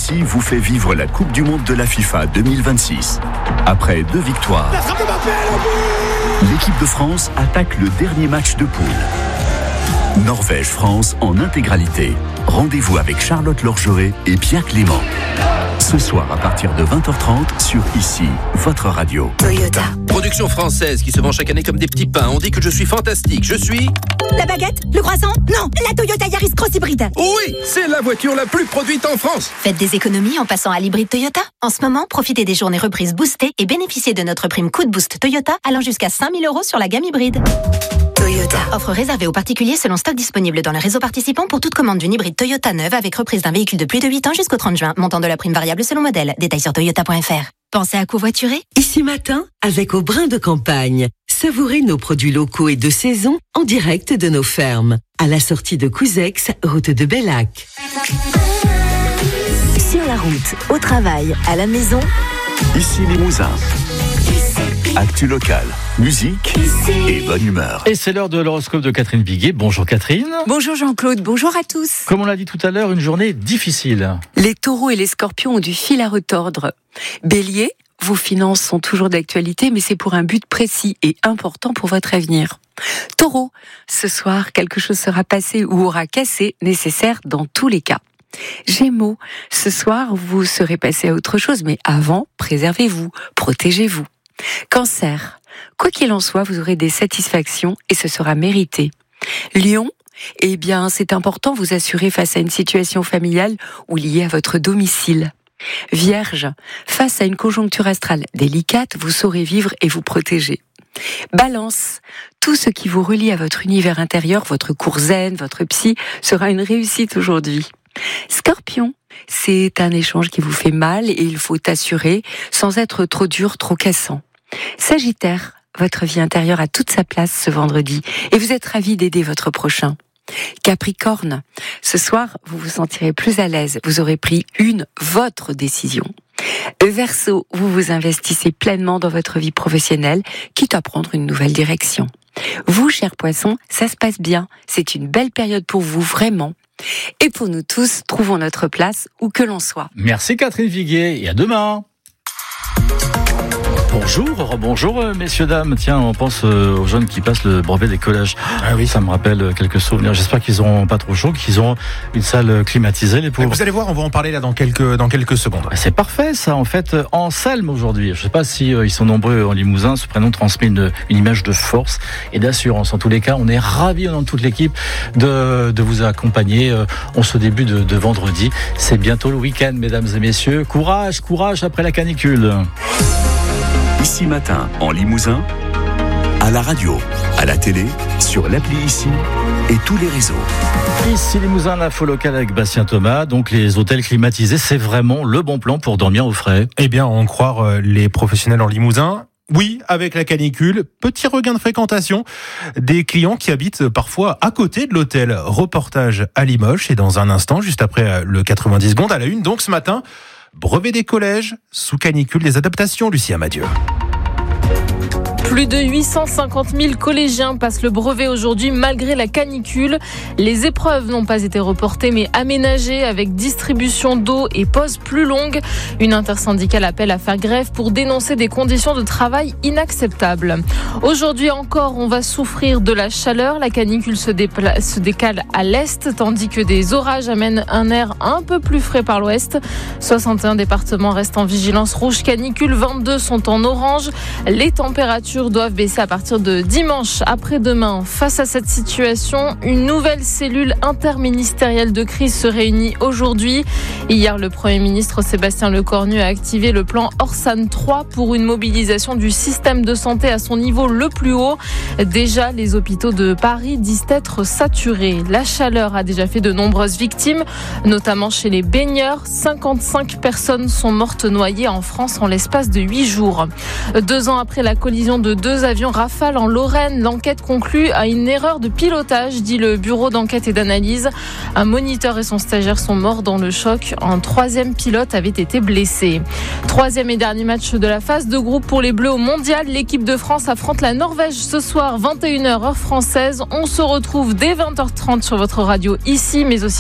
ici vous fait vivre la Coupe du Monde de la FIFA 2026. Après 2 victoires, l'équipe de France attaque le dernier match de poule. Norvège-France en intégralité. Rendez-vous avec Charlotte Lorgeret et Pierre Clément. Ce soir à partir de 20h30 sur ICI, votre radio. Toyota. Production française qui se vend chaque année comme des petits pains. On dit que je suis fantastique. Je suis... La baguette? Le croissant? Non, la Toyota Yaris Cross Hybride. Oui, c'est la voiture la plus produite en France. Faites des économies en passant à l'hybride Toyota. En ce moment, profitez des journées reprises boostées et bénéficiez de notre prime Coup de Boost Toyota allant jusqu'à 5 000 € sur la gamme hybride. Toyota. Offre réservée aux particuliers selon stock disponible dans le réseau participant pour toute commande d'une hybride Toyota neuve avec reprise d'un véhicule de plus de 8 ans jusqu'au 30 juin. Montant de la prime variable selon modèle. Détails sur toyota.fr. Pensez à covoiturer? Ici Matin, avec Au Brin de Campagne. Savourez nos produits locaux et de saison en direct de nos fermes. À la sortie de Couzex, route de Bellac. Sur la route, au travail, à la maison. Ici Limousin. Actu local, musique et bonne humeur. Et c'est l'heure de l'horoscope de Catherine Biguet. Bonjour Catherine. Bonjour Jean-Claude, bonjour à tous. Comme on l'a dit tout à l'heure, une journée difficile. Les taureaux et les scorpions ont du fil à retordre. Bélier, vos finances sont toujours d'actualité, mais c'est pour un but précis et important pour votre avenir. Taureau, ce soir, quelque chose sera passé ou aura cassé, nécessaire dans tous les cas. Gémeaux, ce soir, vous serez passé à autre chose, mais avant, préservez-vous, protégez-vous. Cancer, quoi qu'il en soit, vous aurez des satisfactions et ce sera mérité. Lion, eh bien, c'est important, vous assurer face à une situation familiale ou liée à votre domicile. Vierge, face à une conjoncture astrale délicate, vous saurez vivre et vous protéger. Balance, tout ce qui vous relie à votre univers intérieur, votre cours zen, votre psy, sera une réussite aujourd'hui. Scorpion, c'est un échange qui vous fait mal et il faut assurer sans être trop dur, trop cassant. Sagittaire, votre vie intérieure a toute sa place ce vendredi et vous êtes ravi d'aider votre prochain. Capricorne, ce soir, vous vous sentirez plus à l'aise, vous aurez pris votre décision. Verseau, vous vous investissez pleinement dans votre vie professionnelle, quitte à prendre une nouvelle direction. Vous, chers poissons, ça se passe bien, c'est une belle période pour vous, vraiment. Et pour nous tous, trouvons notre place où que l'on soit. Merci Catherine Biguet et à demain. Bonjour, messieurs, dames. Tiens, on pense aux jeunes qui passent le brevet des collèges. Ah oui, ça me rappelle quelques souvenirs. J'espère qu'ils n'auront pas trop chaud, qu'ils auront une salle climatisée, les pauvres. Vous allez voir, on va en parler là dans quelques secondes. C'est parfait, ça. En fait, Anselme aujourd'hui. Je ne sais pas si ils sont nombreux en Limousin. Ce prénom transmet une image de force et d'assurance. En tous les cas, on est ravis dans toute l'équipe de vous accompagner en ce début de vendredi. C'est bientôt le week-end, mesdames et messieurs. Courage après la canicule. Ici Matin, en Limousin, à la radio, à la télé, sur l'appli ICI et tous les réseaux. Ici Limousin, l'info locale avec Bastien Thomas. Donc les hôtels climatisés, c'est vraiment le bon plan pour dormir au frais. Eh bien, en croire les professionnels en Limousin, oui, avec la canicule, petit regain de fréquentation des clients qui habitent parfois à côté de l'hôtel. Reportage à Limoges et dans un instant, juste après le 90 secondes à la une. Donc ce matin, brevet des collèges, sous canicule, des adaptations, Lucie Amadieu. Plus de 850 000 collégiens passent le brevet aujourd'hui malgré la canicule. Les épreuves n'ont pas été reportées mais aménagées avec distribution d'eau et pauses plus longues. Une intersyndicale appelle à faire grève pour dénoncer des conditions de travail inacceptables. Aujourd'hui encore, on va souffrir de la chaleur. La canicule se décale à l'est tandis que des orages amènent un air un peu plus frais par l'ouest. 61 départements restent en vigilance rouge canicule, 22 sont en orange. Les températures doivent baisser à partir de dimanche après-demain. Face à cette situation, une nouvelle cellule interministérielle de crise se réunit aujourd'hui. Hier, le Premier ministre Sébastien Lecornu a activé le plan Orsan 3 pour une mobilisation du système de santé à son niveau le plus haut. Déjà, les hôpitaux de Paris disent être saturés. La chaleur a déjà fait de nombreuses victimes, notamment chez les baigneurs. 55 personnes sont mortes noyées en France en l'espace de 8 jours. 2 ans après la collision de 2 avions Rafale en Lorraine, l'enquête conclut à une erreur de pilotage, dit le bureau d'enquête et d'analyse. Un moniteur et son stagiaire sont morts dans le choc. Un 3e pilote avait été blessé. 3e et dernier match de la phase de groupe pour les Bleus au Mondial. L'équipe de France affronte la Norvège ce soir, 21h heure française. On se retrouve dès 20h30 sur votre radio ici, mais aussi